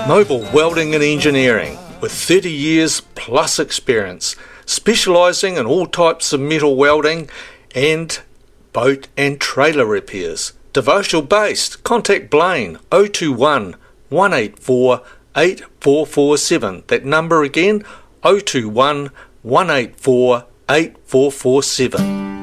Noble Welding and Engineering, with 30 years plus experience, specialising in all types of metal welding and boat and trailer repairs. Devotional based. Contact Blaine 021 184 8447. That number again, 021 184 8447.